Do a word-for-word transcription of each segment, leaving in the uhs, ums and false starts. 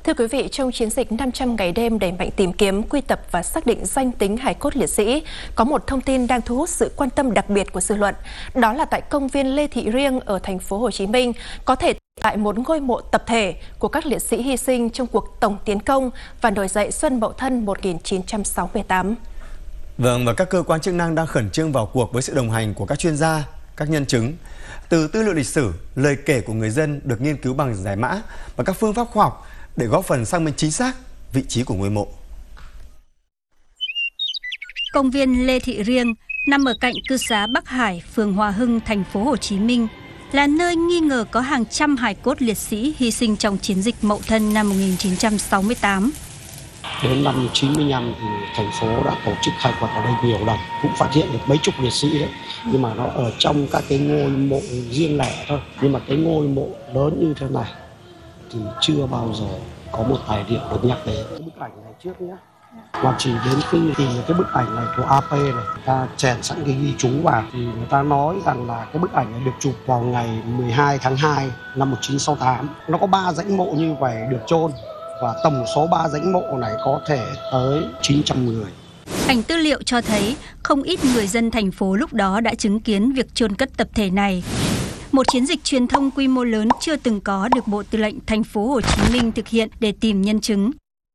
Thưa quý vị, trong chiến dịch năm trăm ngày đêm đẩy mạnh tìm kiếm, quy tập và xác định danh tính hài cốt liệt sĩ, có một thông tin đang thu hút sự quan tâm đặc biệt của dư luận. Đó là tại công viên Lê Thị Riêng ở thành phố Hồ Chí Minh có thể tại một ngôi mộ tập thể của các liệt sĩ hy sinh trong cuộc tổng tiến công và nổi dậy Xuân Mậu Thân một nghìn chín trăm sáu mươi tám. Vâng, và các cơ quan chức năng đang khẩn trương vào cuộc với sự đồng hành của các chuyên gia, các nhân chứng. Từ tư liệu lịch sử, lời kể của người dân được nghiên cứu bằng giải mã và các phương pháp khoa học để góp phần xác minh chính xác vị trí của ngôi mộ. Công viên Lê Thị Riêng nằm ở cạnh cư xá Bắc Hải, phường Hòa Hưng, thành phố Hồ Chí Minh, là nơi nghi ngờ có hàng trăm hài cốt liệt sĩ hy sinh trong chiến dịch Mậu Thân năm một nghìn chín trăm sáu mươi tám. Đến năm chín mươi lăm thì thành phố đã tổ chức khai quật ở đây nhiều lần, cũng phát hiện được mấy chục liệt sĩ đấy. Nhưng mà nó ở trong các cái ngôi mộ riêng lẻ thôi. Nhưng mà cái ngôi mộ lớn như thế này thì chưa bao giờ có một tài liệu được nhắc đến. Cái bức ảnh này trước nhé. Và chỉ đến khi tìm cái bức ảnh này của a pê này, người ta chèn sẵn cái ghi chú vào thì người ta nói rằng là cái bức ảnh này được chụp vào ngày mười hai tháng hai năm một nghìn chín trăm sáu mươi tám. Nó có ba dãy mộ như vậy được chôn và tổng số ba dãy mộ này có thể tới chín trăm người. Ảnh tư liệu cho thấy không ít người dân thành phố lúc đó đã chứng kiến việc chôn cất tập thể này. Một chiến dịch truyền thông quy mô lớn chưa từng có được Bộ Tư lệnh thành phố Hồ Chí Minh thực hiện để tìm nhân chứng.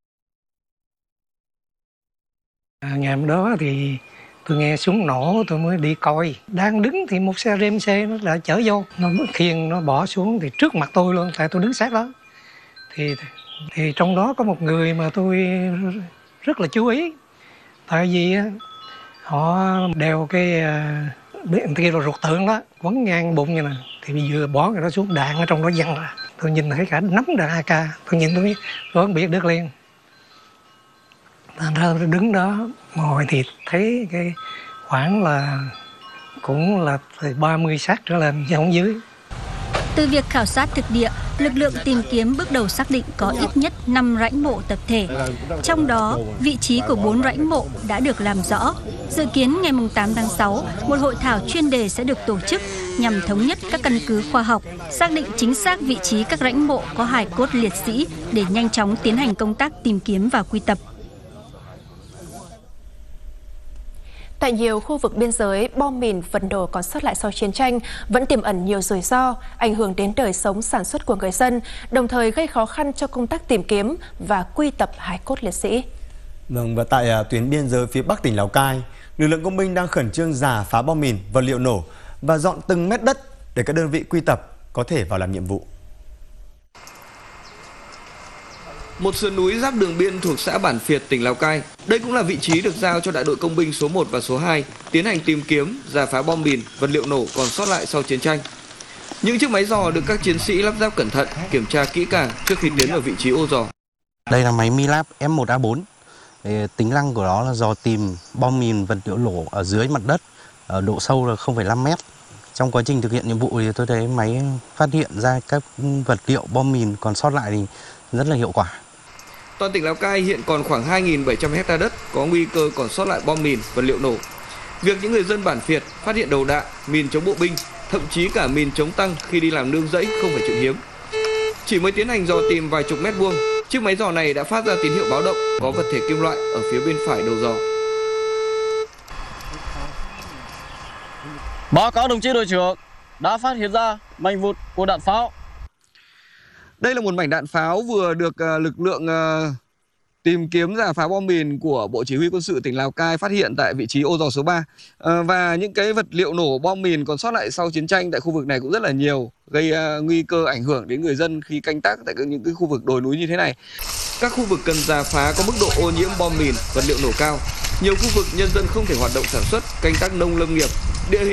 À, ngày hôm đó thì tôi nghe súng nổ tôi mới đi coi. Đang đứng thì một xe rem xe nó lại chở vô. Nó khiêng nó bỏ xuống thì trước mặt tôi luôn, tại tôi đứng sát đó. Thì thì trong đó có một người mà tôi rất là chú ý. Tại vì họ đeo cái bên kia rồi ruột tượng đó quấn ngang bụng như nè, thì vừa bỏ người đó xuống đạn ở trong đó văng ra. Tôi nhìn thấy cả nắm đạn a ca, tôi nhìn tôi biết tôi biết được liền. Thành ra tôi đứng đó ngồi thì thấy cái khoảng là cũng là ba mươi xác trở lên chứ không dưới. Từ việc khảo sát thực địa, lực lượng tìm kiếm bước đầu xác định có ít nhất năm rãnh mộ tập thể. Trong đó, vị trí của bốn rãnh mộ đã được làm rõ. Dự kiến ngày tám tháng sáu, một hội thảo chuyên đề sẽ được tổ chức nhằm thống nhất các căn cứ khoa học, xác định chính xác vị trí các rãnh mộ có hài cốt liệt sĩ để nhanh chóng tiến hành công tác tìm kiếm và quy tập. Tại nhiều khu vực biên giới, bom mìn vật nổ còn sót lại sau chiến tranh vẫn tiềm ẩn nhiều rủi ro, ảnh hưởng đến đời sống sản xuất của người dân, đồng thời gây khó khăn cho công tác tìm kiếm và quy tập hài cốt liệt sĩ. Vâng, và tại tuyến biên giới phía Bắc tỉnh Lào Cai, lực lượng công binh đang khẩn trương rà phá bom mìn, vật liệu nổ và dọn từng mét đất để các đơn vị quy tập có thể vào làm nhiệm vụ. Một sườn núi giáp đường biên thuộc xã Bản Phiệt, tỉnh Lào Cai. Đây cũng là vị trí được giao cho đại đội công binh số một và số hai tiến hành tìm kiếm, rà phá bom mìn, vật liệu nổ còn sót lại sau chiến tranh. Những chiếc máy dò được các chiến sĩ lắp ráp cẩn thận, kiểm tra kỹ càng trước khi tiến vào vị trí ô dò. Đây là máy Milab M một A bốn. Tính năng của nó là dò tìm bom mìn, vật liệu nổ ở dưới mặt đất, ở độ sâu là không phẩy năm mét. Trong quá trình thực hiện nhiệm vụ thì tôi thấy máy phát hiện ra các vật liệu bom mìn còn sót lại thì rất là hiệu quả. Toàn tỉnh Lào Cai hiện còn khoảng hai nghìn bảy trăm héc ta đất có nguy cơ còn sót lại bom mìn, vật liệu nổ. Việc những người dân Bản Phiệt phát hiện đầu đạn, mìn chống bộ binh, thậm chí cả mìn chống tăng khi đi làm nương rẫy không phải chuyện hiếm. Chỉ mới tiến hành dò tìm vài chục mét vuông, chiếc máy dò này đã phát ra tín hiệu báo động có vật thể kim loại ở phía bên phải đầu dò. Báo cáo đồng chí đội trưởng, đã phát hiện ra mảnh vụn của đạn pháo. Đây là một mảnh đạn pháo vừa được uh, lực lượng uh, tìm kiếm rà phá bom mìn của Bộ Chỉ huy Quân sự tỉnh Lào Cai phát hiện tại vị trí ô dò số ba. Uh, và những cái vật liệu nổ bom mìn còn sót lại sau chiến tranh tại khu vực này cũng rất là nhiều, gây uh, nguy cơ ảnh hưởng đến người dân khi canh tác tại những cái khu vực đồi núi như thế này. Các khu vực cần rà phá có mức độ ô nhiễm bom mìn, vật liệu nổ cao. Nhiều khu vực nhân dân không thể hoạt động sản xuất, canh tác nông lâm nghiệp. Địa